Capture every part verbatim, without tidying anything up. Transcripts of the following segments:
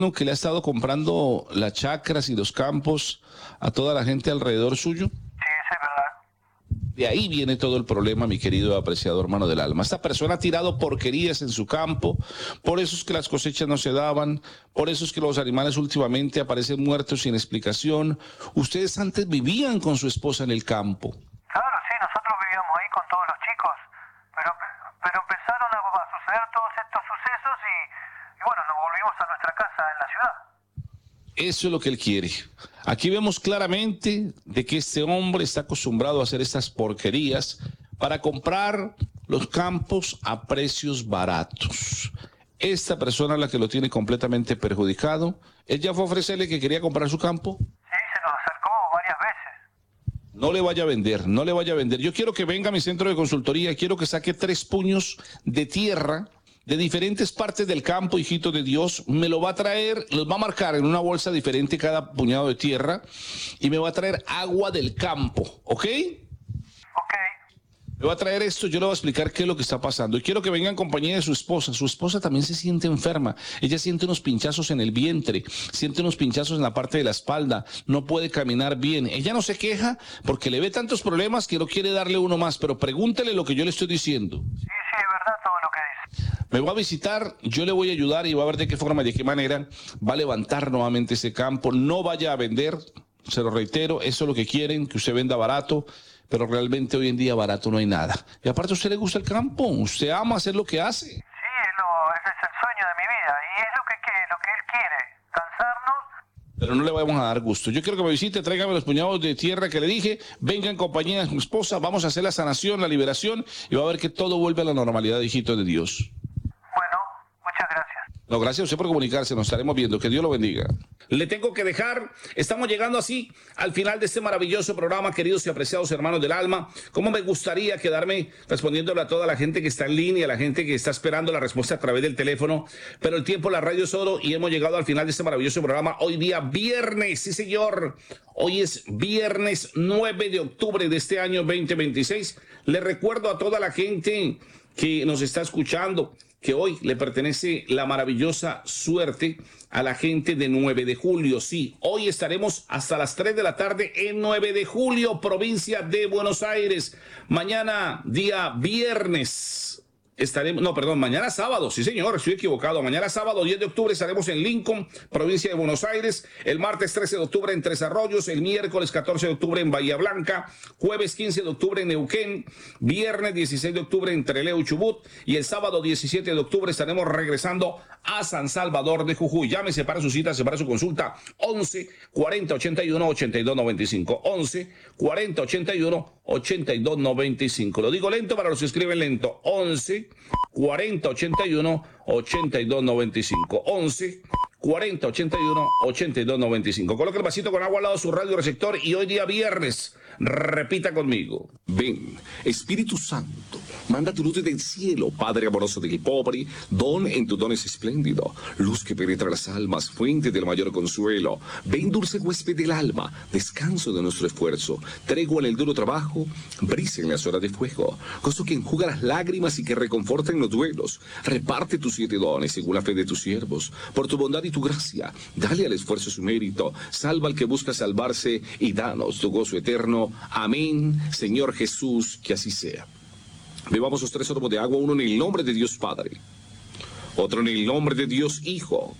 que le ha estado comprando las chacras y los campos a toda la gente alrededor suyo? Sí, eso es verdad. De ahí viene todo el problema, mi querido apreciado hermano del alma. Esta persona ha tirado porquerías en su campo, por eso es que las cosechas no se daban, por eso es que los animales últimamente aparecen muertos sin explicación. Ustedes antes vivían con su esposa en el campo. Claro, sí, nosotros vivíamos ahí con todos los chicos, pero, pero empezaron a, a suceder todos estos sucesos y, y bueno, nos volvimos a nuestra casa en la ciudad. Eso es lo que él quiere. Aquí vemos claramente de que este hombre está acostumbrado a hacer estas porquerías para comprar los campos a precios baratos. Esta persona es la que lo tiene completamente perjudicado. Él ya fue a ofrecerle que quería comprar su campo. Sí, se nos acercó varias veces. No le vaya a vender, no le vaya a vender. Yo quiero que venga a mi centro de consultoría, quiero que saque tres puños de tierra de diferentes partes del campo, hijito de Dios. Me lo va a traer, los va a marcar en una bolsa diferente cada puñado de tierra y me va a traer agua del campo, ¿ok? Ok. Me va a traer esto, yo le voy a explicar qué es lo que está pasando. Y quiero que venga en compañía de su esposa. Su esposa también se siente enferma. Ella siente unos pinchazos en el vientre, siente unos pinchazos en la parte de la espalda, no puede caminar bien. Ella no se queja porque le ve tantos problemas que no quiere darle uno más, pero pregúntele lo que yo le estoy diciendo. Sí, sí, es verdad todo lo que dice. Me va a visitar, yo le voy a ayudar y va a ver de qué forma y de qué manera va a levantar nuevamente ese campo. No vaya a vender, se lo reitero, eso es lo que quieren, que usted venda barato, pero realmente hoy en día barato no hay nada. Y aparte a usted le gusta el campo, usted ama hacer lo que hace. Sí, es lo, ese es el sueño de mi vida y es lo que, que, lo que él quiere, cansarnos. Pero no le vamos a dar gusto. Yo quiero que me visite, tráigame los puñados de tierra que le dije, venga en compañía de su esposa, vamos a hacer la sanación, la liberación y va a ver que todo vuelve a la normalidad, hijito de Dios. Bueno, muchas gracias. No, gracias a usted por comunicarse, nos estaremos viendo, que Dios lo bendiga. Le tengo que dejar, estamos llegando así al final de este maravilloso programa, queridos y apreciados hermanos del alma. Cómo me gustaría quedarme respondiéndole a toda la gente que está en línea, a la gente que está esperando la respuesta a través del teléfono, pero el tiempo, la radio es oro y hemos llegado al final de este maravilloso programa. Hoy día viernes, sí señor, hoy es viernes nueve de octubre de este año veinte veintiséis. Le recuerdo a toda la gente que nos está escuchando que hoy le pertenece la maravillosa suerte a la gente de nueve de julio. Sí, hoy estaremos hasta las tres de la tarde en nueve de julio, provincia de Buenos Aires. Mañana, día viernes, estaremos, no, perdón, mañana sábado, sí señor, estoy equivocado. Mañana sábado, diez de octubre, estaremos en Lincoln, provincia de Buenos Aires. El martes trece de octubre en Tres Arroyos. El miércoles catorce de octubre en Bahía Blanca. Jueves quince de octubre en Neuquén. Viernes dieciséis de octubre en Trelew y Chubut. Y el sábado diecisiete de octubre estaremos regresando a San Salvador de Jujuy. Llámese para su cita, para su consulta. once cuarenta ochenta y uno ochenta y dos noventa y cinco. once cuarenta ochenta y uno ochenta y dos noventa y cinco. Lo digo lento para los que escriben lento. once cuarenta ochenta y uno ochenta y dos noventa y cinco. once cuarenta ochenta y uno ochenta y dos noventa y cinco. Coloque el vasito con agua al lado de su radio receptor y hoy día viernes, repita conmigo. Ven, Espíritu Santo, manda tu luz desde el cielo, Padre amoroso del pobre, don en tu don es espléndido, luz que penetra las almas, fuente del mayor consuelo. Ven, dulce huésped del alma, descanso de nuestro esfuerzo, tregua en el duro trabajo, brisa en las horas de fuego, gozo que enjuga las lágrimas y que reconforta en los duelos. Reparte tus siete dones según la fe de tus siervos, por tu bondad y tu gracia, dale al esfuerzo su mérito, salva al que busca salvarse y danos tu gozo eterno. Amén, Señor Jesús, que así sea. Bebamos los tres sorbos de agua, uno en el nombre de Dios Padre, otro en el nombre de Dios Hijo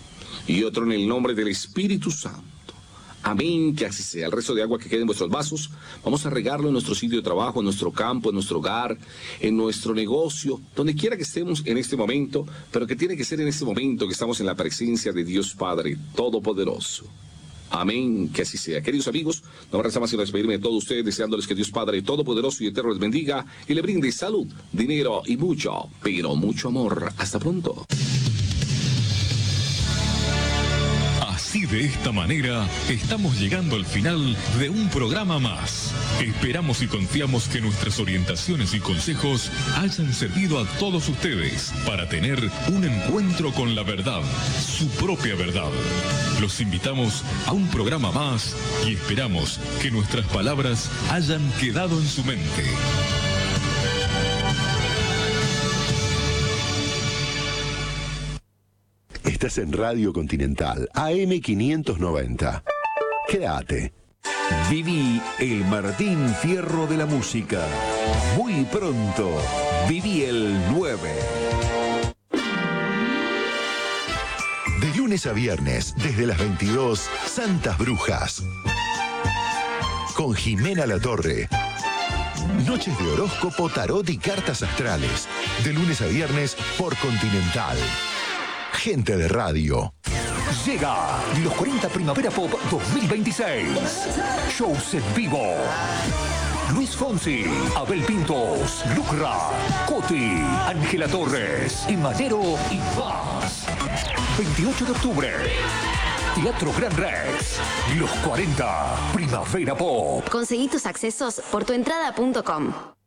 y otro en el nombre del Espíritu Santo. Amén, que así sea. El resto de agua que quede en vuestros vasos, vamos a regarlo en nuestro sitio de trabajo, en nuestro campo, en nuestro hogar, en nuestro negocio, donde quiera que estemos en este momento, pero que tiene que ser en este momento que estamos en la presencia de Dios Padre Todopoderoso. Amén, que así sea. Queridos amigos, no me resta más sino despedirme de todos ustedes, deseándoles que Dios Padre Todopoderoso y Eterno les bendiga y le brinde salud, dinero y mucho, pero mucho amor. Hasta pronto. Así de esta manera, estamos llegando al final de un programa más. Esperamos y confiamos que nuestras orientaciones y consejos hayan servido a todos ustedes para tener un encuentro con la verdad, su propia verdad. Los invitamos a un programa más y esperamos que nuestras palabras hayan quedado en su mente. Estás en Radio Continental, A M quinientos noventa. Quédate. Viví el Martín Fierro de la música. Muy pronto, viví el nueve. De lunes a viernes, desde las veintidós, Santas Brujas. Con Jimena Latorre. Noches de horóscopo, tarot y cartas astrales. De lunes a viernes por Continental. Gente de radio. Llega los cuarenta Primavera Pop dos mil veintiséis. Shows en vivo. Luis Fonsi, Abel Pintos, Lucra, Coti, Ángela Torres, Imanero y más. veintiocho de octubre. Teatro Gran Rex. Los cuarenta Primavera Pop. Conseguí tus accesos por tuentrada punto com.